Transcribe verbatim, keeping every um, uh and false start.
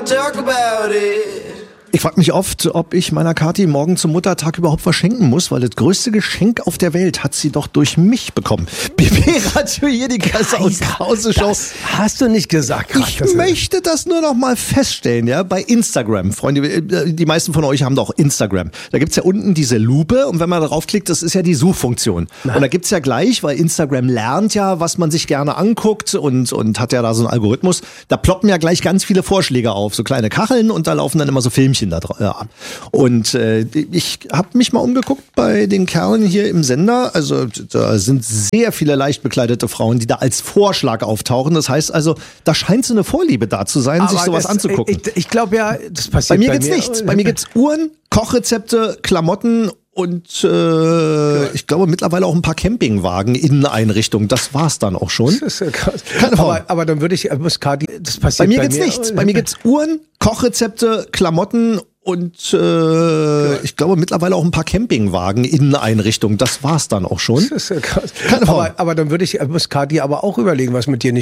talk about it. Ich frage mich oft, ob ich meiner Kathi morgen zum Muttertag überhaupt was schenken muss, weil das größte Geschenk auf der Welt hat sie doch durch mich bekommen. B B-Radio hier, die Kreise aus Krause-Show. Das hast du nicht gesagt. Grad, Ich das möchte das nur noch mal feststellen, ja, bei Instagram. Freunde, die meisten von euch haben doch Instagram. Da gibt's ja unten diese Lupe und wenn man darauf klickt, das ist ja die Suchfunktion. Na. Und da gibt's ja gleich, weil Instagram lernt ja, was man sich gerne anguckt und, und hat ja da so einen Algorithmus, da ploppen ja gleich ganz viele Vorschläge auf, so kleine Kacheln und da laufen dann immer so Filmchen da drauf. Ja. Und äh, ich habe mich mal umgeguckt bei den Kerlen hier im Sender. Also da sind sehr viele leicht bekleidete Frauen, die da als Vorschlag auftauchen. Das heißt also, da scheint so eine Vorliebe da zu sein, Aber sich sowas das, anzugucken. Ich, ich glaube ja, das passiert bei mir bei gibt's mir. nichts. Bei mir gibt's Uhren, Kochrezepte, Klamotten und äh, ich glaube mittlerweile auch ein paar Campingwagen, Inneneinrichtungen. Das war's dann auch schon. Das ist ja krass. Keine Frage. aber, aber dann würde ich, muss Kati, das passiert Bei mir bei gibt's mir. nichts. Bei mir gibt's Uhren, Kochrezepte, Klamotten und äh, ich glaube mittlerweile auch ein paar Campingwagen, Inneneinrichtungen. Das war's dann auch schon. Das ist ja krass. Keine Frage. Aber, aber dann würde ich, muss Kati aber auch überlegen, was mit dir nicht